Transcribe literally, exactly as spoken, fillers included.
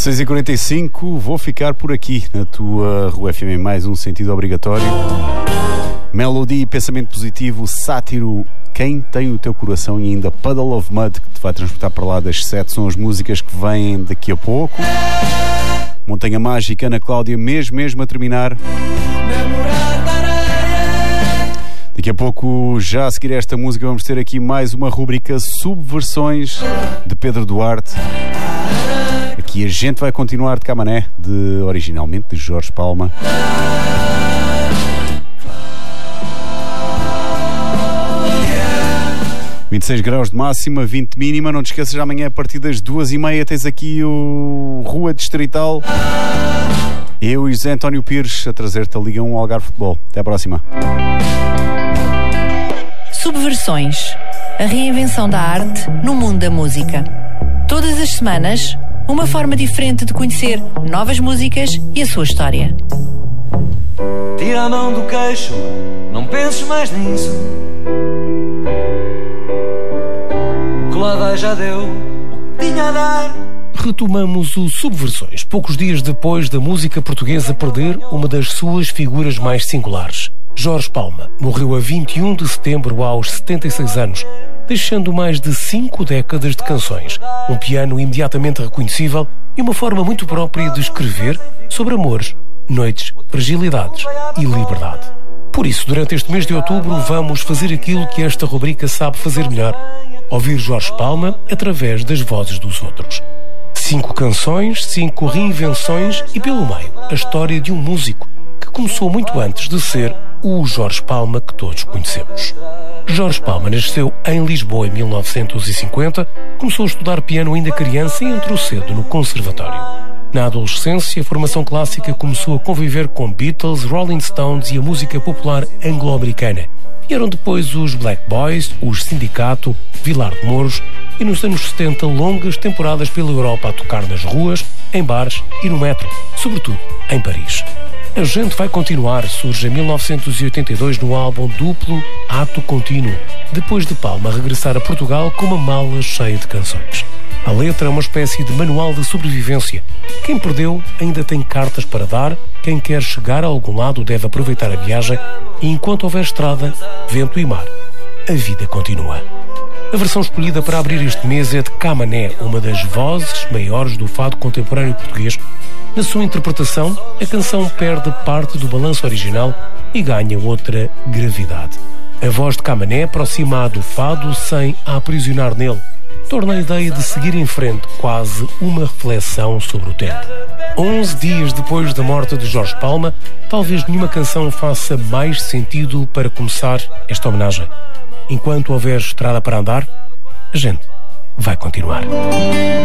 seis e quarenta e cinco, vou ficar por aqui na tua Rua F M, mais um sentido obrigatório. Melody, pensamento positivo, sátiro, quem tem o teu coração e ainda Puddle of Mud, que te vai transportar para lá das sete, são as músicas que vêm daqui a pouco. Montanha Mágica, Ana Cláudia, mesmo, mesmo a terminar. Daqui a pouco, já a seguir esta música, vamos ter aqui mais uma rubrica Subversões de Pedro Duarte. Aqui a gente vai continuar de Camané, de, originalmente de Jorge Palma. vinte e seis graus de máxima, vinte de mínima. Não te esqueças, amanhã a partir das duas e meia tens aqui o Rua Distrital. Eu e José António Pires a trazer-te a Liga um Algarve Futebol. Até à próxima. Subversões. A reinvenção da arte no mundo da música. Todas as semanas, uma forma diferente de conhecer novas músicas e a sua história. Tira a mão do queixo, não penses mais nisso. O que lá vai já deu o que tinha a dar. Retomamos o Subversões, poucos dias depois da música portuguesa perder uma das suas figuras mais singulares. Jorge Palma morreu a vinte e um de setembro aos setenta e seis anos, deixando mais de cinco décadas de canções, um piano imediatamente reconhecível e uma forma muito própria de escrever sobre amores, noites, fragilidades e liberdade. Por isso, durante este mês de outubro, vamos fazer aquilo que esta rubrica sabe fazer melhor: ouvir Jorge Palma através das vozes dos outros. Cinco canções, cinco reinvenções e, pelo meio, a história de um músico que começou muito antes de ser o Jorge Palma que todos conhecemos. Jorge Palma nasceu em Lisboa em mil novecentos e cinquenta, começou a estudar piano ainda criança e entrou cedo no conservatório. Na adolescência, a formação clássica começou a conviver com Beatles, Rolling Stones e a música popular anglo-americana. Vieram depois os Black Boys, os Sindicato, Vilar de Mouros e nos anos setenta longas temporadas pela Europa a tocar nas ruas, em bares e no metro, sobretudo em Paris. A gente vai continuar surge em mil novecentos e oitenta e dois no álbum duplo Ato Contínuo, depois de Palma regressar a Portugal com uma mala cheia de canções. A letra é uma espécie de manual de sobrevivência. Quem perdeu ainda tem cartas para dar, quem quer chegar a algum lado deve aproveitar a viagem e enquanto houver estrada, vento e mar, a vida continua. A versão escolhida para abrir este mês é de Camané, uma das vozes maiores do fado contemporâneo português. Na sua interpretação, a canção perde parte do balanço original e ganha outra gravidade. A voz de Camané aproxima do fado sem a aprisionar nele. Torna a ideia de seguir em frente quase uma reflexão sobre o tempo. Onze dias depois da morte de Jorge Palma, talvez nenhuma canção faça mais sentido para começar esta homenagem. Enquanto houver estrada para andar, a gente vai continuar.